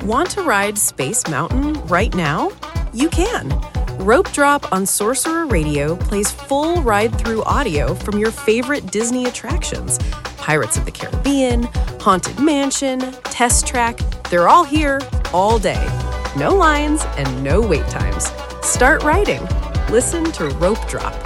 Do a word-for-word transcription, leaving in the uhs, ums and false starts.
Want to ride Space Mountain right now? You can. Rope Drop on Sorcerer Radio plays full ride-through audio from your favorite Disney attractions. Pirates of the Caribbean, Haunted Mansion, Test Track, they're all here, all day. No lines and no wait times. Start riding. Listen to Rope Drop.